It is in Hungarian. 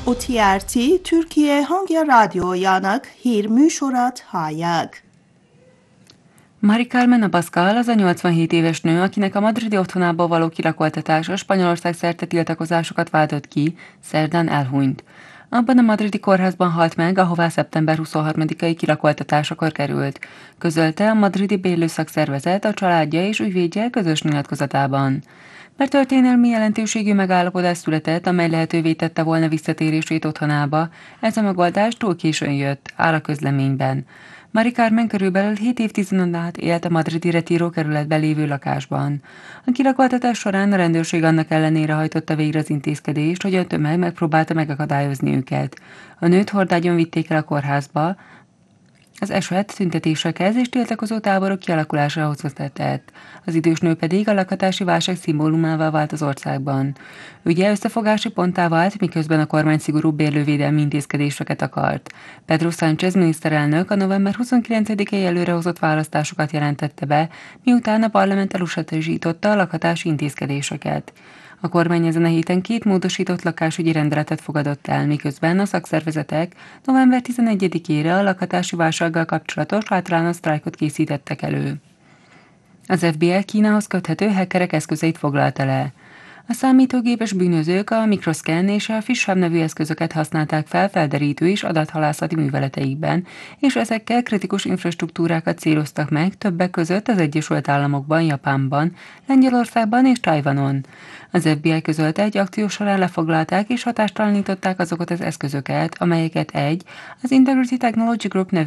OTRT Türkiye Hangya Rádiójának hírműsorát hallják. Mari Carmen Abascal az a 87 éves nő, akinek a madridi otthonába való kilakoltatása Spanyolország szerte tiltakozásokat váltott ki, szerdán elhunyt. Abban a madridi kórházban halt meg, ahová szeptember 23-ai kilakoltatásakor került, közölte a madridi bérlőszakszervezet a családja és ügyvédje közös nyilatkozatában. Mert történelmi jelentőségű megállapodás született, amely lehetővé tette volna visszatérését otthonába, ez a megoldás túl későn jött, áll a közleményben. Mari Carmen körülbelül 7 évtizeden át élt a madridi Retiro kerületben lévő lakásban. A kilakoltatás során a rendőrség annak ellenére hajtotta végre az intézkedést, hogy a tömeg megpróbálta megakadályozni őket. A nőt hordágyon vitték el a kórházba, az eset tüntetésekhez és tiltakozó táborok kialakulásához vezetett. Az idős nő pedig a lakhatási válság szimbólumává vált az országban. Ügye összefogási ponttá vált, miközben a kormány szigorú bérlővédelmi intézkedéseket akart. Pedro Sánchez miniszterelnök a november 29-i előrehozott választásokat jelentette be, miután a parlament elutasította a lakhatási intézkedéseket. A kormány ezen a héten 2 módosított lakásügyi rendeletet fogadott el, miközben a szakszervezetek november 11-ére a lakhatási válsággal kapcsolatos általános sztrájkot készítettek elő. Az FBI Kínához köthető hackerek eszközeit foglalta le. A számítógépes bűnözők a Microscan és a Fishhub nevű eszközöket használták fel felderítő és adathalászati műveleteikben, és ezekkel kritikus infrastruktúrákat céloztak meg többek között az Egyesült Államokban, Japánban, Lengyelországban és Tajvanon. Az FBI közölte, egy akció során lefoglalták és hatástalanították azokat az eszközöket, amelyeket az Integrity Technology Group nevű